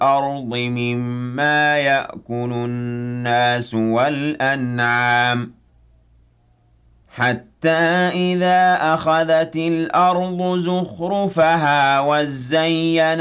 الْأَرْضِ مِمَّا يَأْكُلُ النَّاسُ وَالْأَنْعَامُ حَتَّى إِذَا أَخَذَتِ الْأَرْضُ زُخْرُفَهَا وَازَّيَّنَتْ